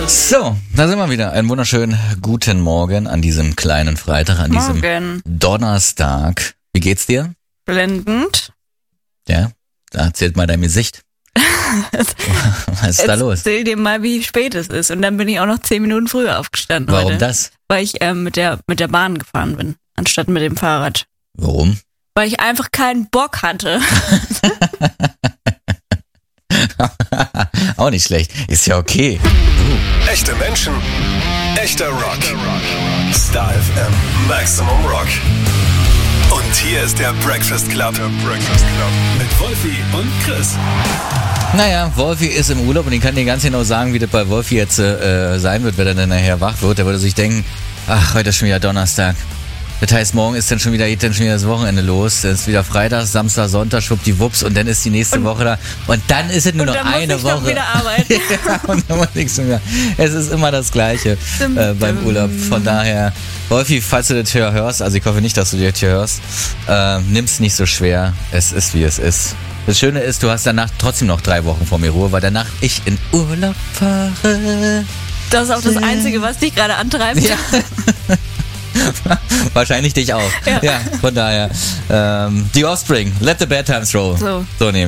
So, da sind wir wieder. Einen wunderschönen guten Morgen an diesem kleinen Freitag, an diesem Donnerstag. Wie geht's dir? Blendend. Ja, da erzählt mal dein Gesicht. Was ist da los? Erzähl dir mal, wie spät es ist. Und dann bin ich auch noch 10 Minuten früher aufgestanden. Warum heute, das? Weil ich mit der Bahn gefahren bin, anstatt mit dem Fahrrad. Warum? Weil ich einfach keinen Bock hatte. Auch nicht schlecht. Ist ja okay. Echte Menschen, echter Rock. Star FM, Maximum Rock. Und hier ist der Breakfast Club. Mit Wolfi und Chris. Naja, Wolfi ist im Urlaub und ich kann dir ganz genau sagen, wie das bei Wolfi jetzt sein wird, wenn er dann nachher wach wird. Der würde sich denken, ach, heute ist schon wieder Donnerstag. Das heißt, morgen ist geht dann schon wieder das Wochenende los. Dann ist wieder Freitag, Samstag, Sonntag, schwuppdiwupps und dann ist die nächste Woche da. Und dann ist es nur noch eine Woche. Und dann muss ich wieder arbeiten. Ja, und dann muss ich schon wieder. Es ist immer das Gleiche beim Urlaub. Von daher, Wolfi, falls du das hier hörst, also ich hoffe nicht, dass du das hier hörst, nimm's nicht so schwer. Es ist, wie es ist. Das Schöne ist, du hast danach trotzdem noch 3 Wochen vor mir Ruhe, weil danach ich in Urlaub fahre. Das ist auch das Einzige, was dich gerade antreibt. Ja. Wahrscheinlich dich auch. Ja, von daher. The Offspring, Let the Bad Times Roll. So nehmen.